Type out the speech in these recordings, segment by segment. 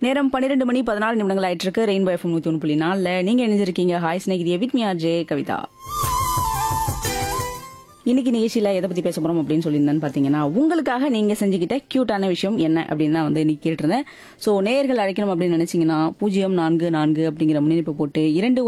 நேரம் 12 மணி 14 நிமிடங்கள் ஆயிட்டு இருக்கு. ரெயின்போ எஃப்எம் 101.4 நீங்க இணைஞ்சிருக்கீங்க. Hi ஸ்நேகிதிய with me RJ Kavitha. இன்னைக்கு நிகழ்ச்சியில எதை பத்தி பேச போறோம் அப்படின்னு சொல்லியிருந்தேன்னு பாத்தீங்கன்னா, உங்களுக்காக நீங்க செஞ்சுக்கிட்ட கியூட்டான விஷயம் என்ன அப்படின்னு தான் வந்து இன்னைக்கு கேட்டிருந்தேன். ஸோ நேயர்கள் அழைக்கணும் அப்படின்னு நினைச்சீங்கன்னா 044 அப்படிங்கிற முன்னிணைப்பு போட்டு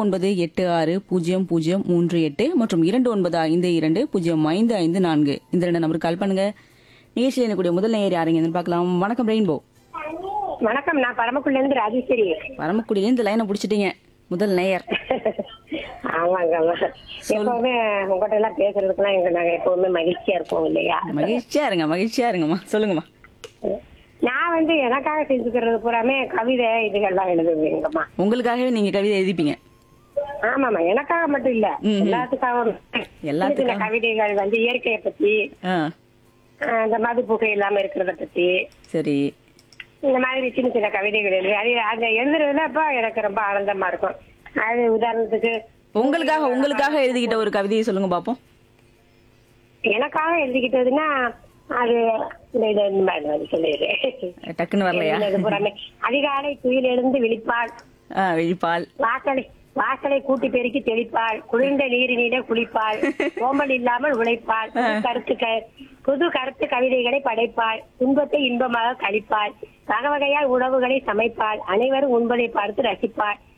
29860038 மற்றும் 2952055554 இந்த 2 நம்பருக்கு கால் பண்ணுங்க. நிகழ்ச்சியில் எனக்கூடிய முதல் நேயர் யாருங்கன்னு பார்க்கலாம். வணக்கம் ரெயின்போ. வணக்கம், நான் பரமக்குடில இருந்து ராஜேஸ்வரி. பரமக்குடியில இந்த லைனை புடிச்சிட்டீங்க, முதல் நேயர். ஆமாங்க, எப்பவுமே உங்ககிட்ட எல்லாம் பேசுறதுக்குலாம் நாங்க எப்பவுமே மகிழ்ச்சியா இருப்போம் இல்லையா? மகிழ்ச்சியா இருங்கம்மா, சொல்லுங்கம்மா. நான் வந்து எனக்காக செஞ்சுக்கிறது பூராமே கவிதை இதுகள்லாம் எழுதுவேங்கம்மா. உங்களுக்காகவே நீங்க கவிதை எழுதிப்பீங்க? ஆமாமா, எனக்காக மட்டும் இல்ல, எல்லாத்துக்காகவும். சின்ன கவிதைகள் வந்து இயற்கையை பத்தி, இந்த மது புகை இல்லாம இருக்கிறத பத்தி, சரி, இந்த மாதிரி சின்ன சின்ன கவிதைகள் எழுதி அது அந்த எழுதுறதுல இப்ப எனக்கு ரொம்ப ஆனந்தமா இருக்கும். அது உதாரணத்துக்கு உங்களுக்காக எழுதிக்கிட்ட ஒரு கவிதையை சொல்லுங்க பாப்போம். எனக்காக எழுதிக்கிட்டதுன்னா அது சொல்லிடுறேன், டக்குன்னு வரலையா? அதிகாலை துயில் எழுந்து விழிப்பாள், வாசலை கூட்டி பெருக்கி தெளிப்பாள், குளிர்ந்த நீரினிலே குளிப்பாள், சோம்பல் இல்லாமல் உழைப்பாள், புது கருத்து கவிதைகளை படைப்பாள், துன்பத்தை இன்பமாக கழிப்பாள், வகை வகையால் உணவுகளை சமைப்பாள், அனைவரும் உண்பதை பார்த்து ரசிப்பாள்,